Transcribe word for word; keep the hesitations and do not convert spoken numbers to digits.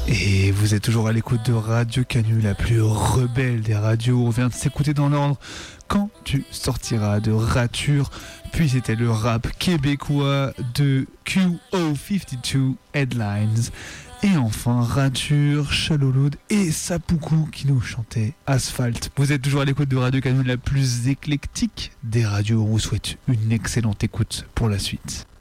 Et vous êtes toujours à l'écoute de Radio Canu, la plus rebelle des radios. On vient de s'écouter dans l'ordre Quand tu sortiras de Rature, puis c'était le rap québécois de Q O cinquante-deux Headlines. Et enfin, Rature, Shallow Load et Sapoukou qui nous chantait Asphalt. Vous êtes toujours à l'écoute de Radio Canu, la plus éclectique des radios. On vous souhaite une excellente écoute pour la suite.